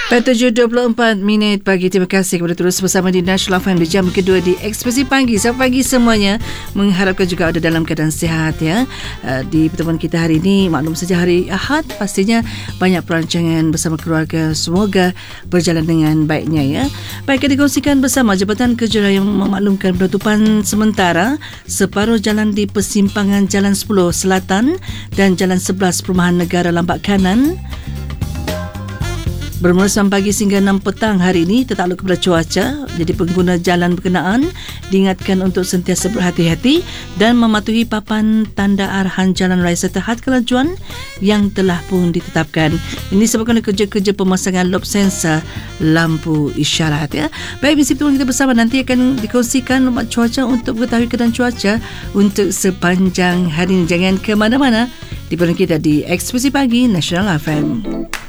7:24 pagi. Terima kasih kepada terus bersama di National FM di jam kedua di Ekspresi Pagi. Selamat pagi semuanya. Mengharapkan juga ada dalam keadaan sihat ya. Di pertemuan kita hari ini, maklum saja hari Ahad, pastinya banyak perancangan bersama keluarga. Semoga berjalan dengan baiknya ya. Baik, kita kongsikan bersama Jabatan Kerja yang memaklumkan penutupan sementara separuh jalan di persimpangan Jalan 10 Selatan dan Jalan 11 Perumahan Negara Lambak Kanan bermula 9 pagi sehingga 6 petang hari ini tertakluk kepada cuaca. Jadi pengguna jalan berkenaan diingatkan untuk sentiasa berhati-hati dan mematuhi papan tanda arahan jalan raya serta had kelajuan yang telah pun ditetapkan. Ini sebabkan kerja-kerja pemasangan lob sensor lampu isyarat ya. Baik, misi pertemuan kita bersama nanti akan dikongsikan maklumat cuaca untuk mengetahui keadaan cuaca untuk sepanjang hari ini. Jangan ke mana-mana. Di pertemuan kita di Ekspresi Pagi National FM.